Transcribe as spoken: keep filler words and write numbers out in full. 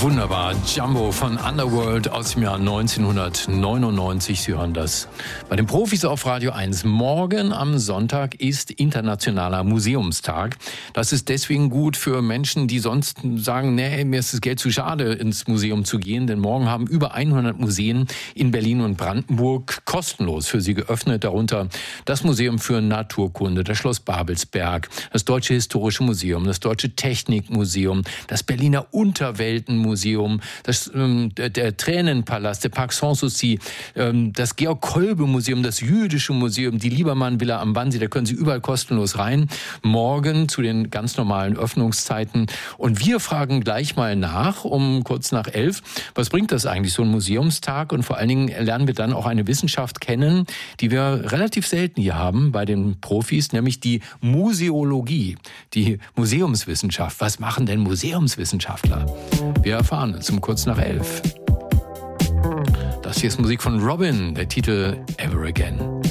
Wunderbar, Jumbo von Underworld aus dem Jahr neunzehnhundertneunundneunzig. Sie hören das bei den Profis auf Radio eins. Morgen am Sonntag ist Internationaler Museumstag. Das ist deswegen gut für Menschen, die sonst sagen, nee, mir ist das Geld zu schade, ins Museum zu gehen. Denn morgen haben über hundert Museen in Berlin und Brandenburg kostenlos für sie geöffnet. Darunter das Museum für Naturkunde, das Schloss Babelsberg, das Deutsche Historische Museum, das Deutsche Technikmuseum, das Berliner Unterweltenmuseum, das, ähm, der, der Tränenpalast, der Parc Sanssouci, ähm, das Georg-Kolbe-Museum, das Jüdische Museum, die Liebermann-Villa am Wannsee, da können Sie überall kostenlos rein. Morgen zu den ganz normalen Öffnungszeiten. Und wir fragen gleich mal nach, um kurz nach elf, was bringt das eigentlich, so ein Museumstag? Und vor allen Dingen lernen wir dann auch eine Wissenschaft kennen, die wir relativ selten hier haben bei den Profis, nämlich die Museologie, die Museumswissenschaft. Was machen denn Museumswissenschaftler? Wir erfahren es um kurz nach elf. Das hier ist Musik von Robin, der Titel Ever Again.